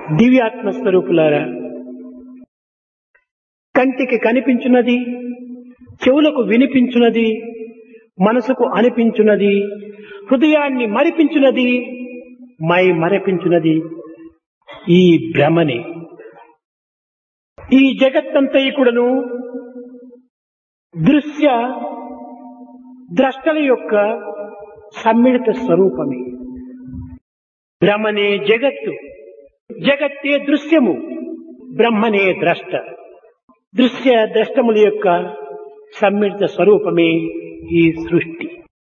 దివ్యాత్మ స్వరూపులారా, కంటికి కనిపించున్నది, చెవులకు వినిపించున్నది, మనసుకు అనిపించున్నది, హృదయాన్ని మరిపించున్నది, మరపించున్నది ఈ భ్రమనే. ఈ జగత్తంతయుకుడను దృశ్య ద్రష్టల యొక్క సమ్మిళిత స్వరూపమే. భ్రమనే జగత్తు, జగత్తే దృశ్యము, బ్రహ్మనే ద్రష్ట. దృశ్య ద్రష్టముల యొక్క సమ్మిళిత స్వరూపమే ఈ సృష్టి.